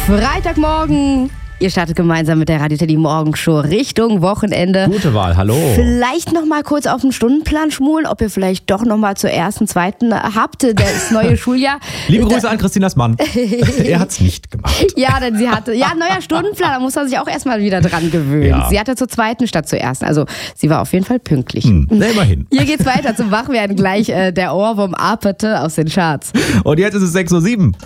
Freitagmorgen. Ihr startet gemeinsam mit der Radio Teddy Morgenshow Richtung Wochenende. Gute Wahl, hallo. Vielleicht noch mal kurz auf den Stundenplan schmulen, ob ihr vielleicht doch noch mal zur ersten, zweiten habt, das neue Schuljahr. Liebe Grüße an Christinas Mann. Er hat's nicht gemacht. Ja, denn sie hatte, neuer Stundenplan, da muss man sich auch erstmal wieder dran gewöhnen. Ja. Sie hatte zur zweiten statt zur ersten, also sie war auf jeden Fall pünktlich. Immerhin. Hier geht's weiter zum Wachwerden gleich, der Ohrwurm Apete aus den Charts. Und jetzt ist es 6:07 Uhr.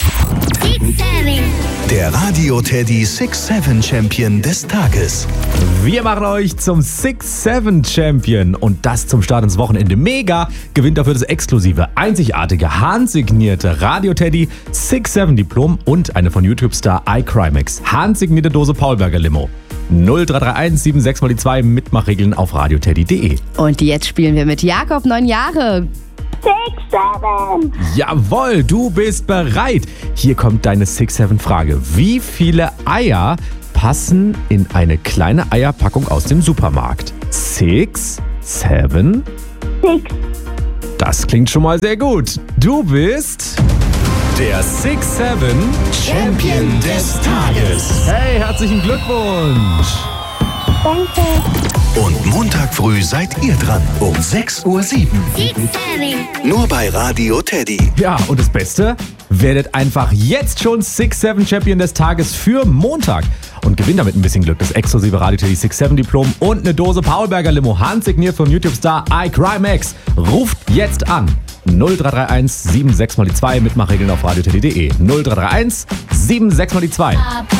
Der Radio Teddy 6-7 Champion des Tages. Wir machen euch zum 6-7 Champion und das zum Start ins Wochenende. Mega gewinnt dafür das exklusive, einzigartige, handsignierte Radio Teddy 6-7 Diplom und eine von YouTube-Star iCrimex handsignierte Dose Paulberger Limo. 0331 76 mal die 2 Mitmachregeln auf radioteddy.de. Und jetzt spielen wir mit Jakob, 9 Jahre. 6-7. Jawohl, du bist bereit. Hier kommt deine 6-7-Frage. Wie viele Eier passen in eine kleine Eierpackung aus dem Supermarkt? 6, 7? 6. Das klingt schon mal sehr gut. Du bist der 6-7 Champion des Tages. Hey, herzlichen Glückwunsch. Danke. Und Montag früh seid ihr dran um 6:07 Uhr. 6-7. Nur bei Radio Teddy. Ja, und das Beste, werdet einfach jetzt schon 6-7 Champion des Tages für Montag und gewinnt damit ein bisschen Glück. Das exklusive Radio Teddy 6-7 Diplom und eine Dose Paulberger Limo, handsigniert vom YouTube-Star iCrimex. Ruft jetzt an. 0331 76 mal die 2 Mitmachregeln auf radioteddy.de. 0331 76 mal die 2.